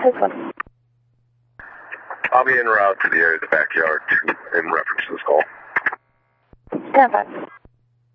10-1. I'll be en route to the area of the backyard in reference to this call. 10-5.